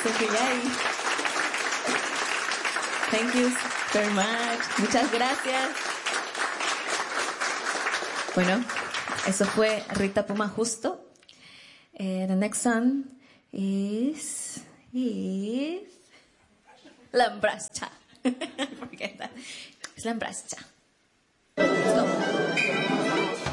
Sofía. Thank you very much. Muchas gracias. Bueno, eso fue Rita Puma Justo. The next song is Lambrascha. Forget that. It's Lambrascha. Let's go.